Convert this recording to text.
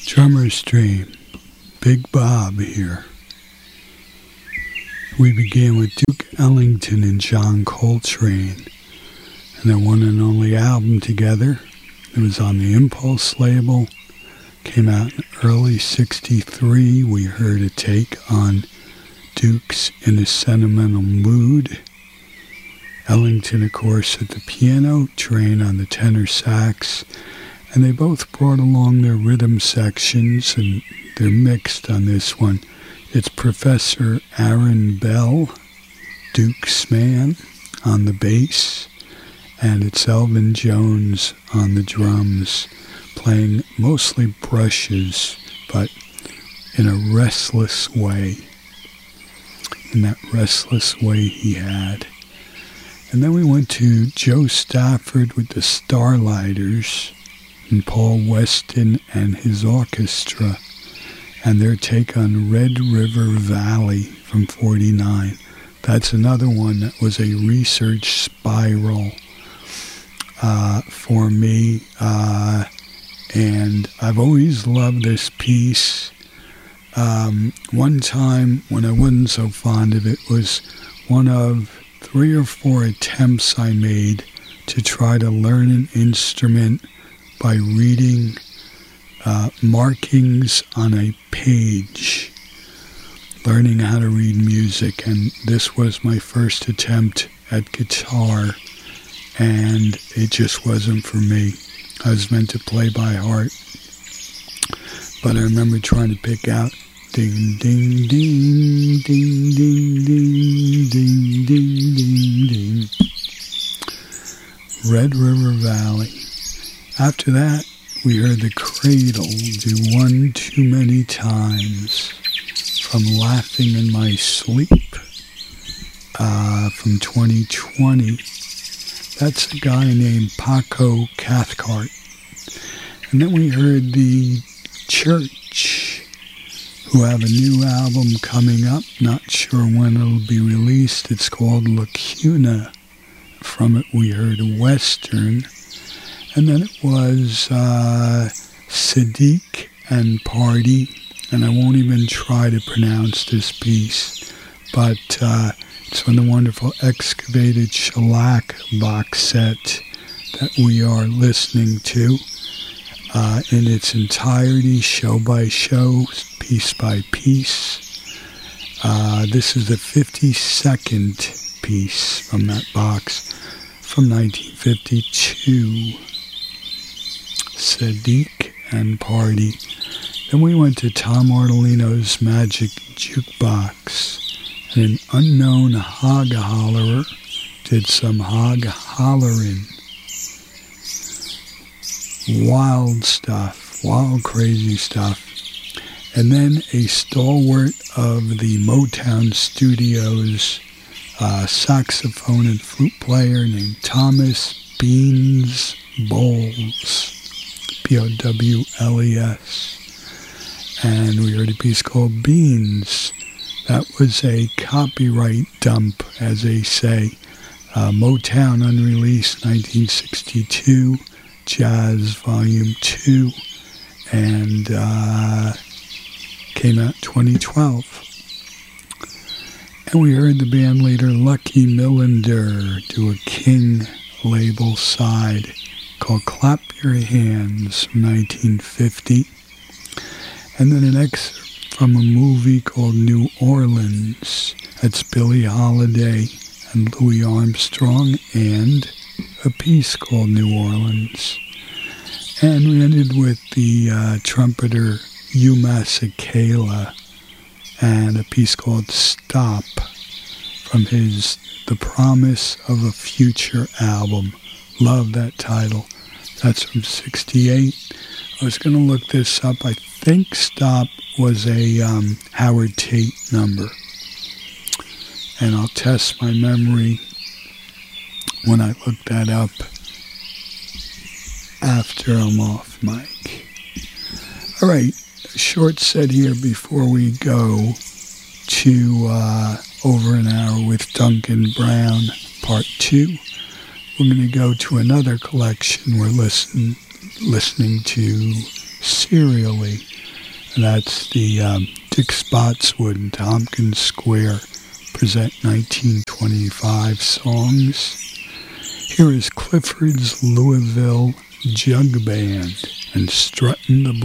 Drummer Stream, Big Bob here. We began with Duke Ellington and John Coltrane and their one and only album together. It was on the Impulse label, came out in early '63. We heard a take on Duke's In a Sentimental Mood. Ellington, of course, at the piano, Train on the tenor sax, and they both brought along their rhythm sections, and they're mixed on this one. It's Professor Aaron Bell, Duke's man, on the bass, and it's Elvin Jones on the drums, playing mostly brushes, but in a restless way. In that restless way he had. And then we went to Joe Stafford with the Starlighters, and Paul Weston and his orchestra, and their take on Red River Valley from '49. That's another one that was a research spiral for me, and I've always loved this piece. One time when I wasn't so fond of it was one of 3 or 4 attempts I made to try to learn an instrument by reading markings on a page, learning how to read music, and this was my first attempt at guitar, and it just wasn't for me. I was meant to play by heart, but I remember trying to pick out ding, ding, ding, ding, ding, ding, ding, ding, ding, ding. Red River Valley. After that, we heard the Cradle do One Too Many Times from Laughing in My Sleep from 2020. That's a guy named Paco Cathcart. And then we heard the Church, who have a new album coming up. Not sure when it'll be released. It's called Lacuna. From it we heard Western. And then it was Sadiq and Party, and I won't even try to pronounce this piece, but it's from the wonderful Excavated Shellac box set that we are listening to in its entirety, show by show, piece by piece. This is the 52nd piece from that box from 1952. Sadiq and Party. Then we went to Tom Artolino's Magic Jukebox, and an unknown hog hollerer did some hog hollering. Wild stuff, wild crazy stuff. And then a stalwart of the Motown Studios saxophone and flute player named Thomas Beans Bowles. Bowles. And we heard a piece called Beans. That was a copyright dump, as they say. Motown unreleased 1962, Jazz Volume 2, and came out 2012. And we heard the band leader Lucky Millinder do a King label side called Clap Your Hands from 1950. And then an excerpt from a movie called New Orleans. That's Billie Holiday and Louis Armstrong, and a piece called New Orleans. And we ended with the trumpeter Hugh Masekela and a piece called Stop from his The Promise of a Future album. Love that title. That's from '68. I was going to look this up. I think Stop was a Howard Tate number. And I'll test my memory when I look that up after I'm off mic. All right, a short set here before we go to Over an Hour with Duncan Brown, Part 2. We're going to go to another collection we're listening to serially That's the Dick Spotswood and Tompkins Square present 1925 songs. Here is Clifford's Louisville Jug Band and Struttin' the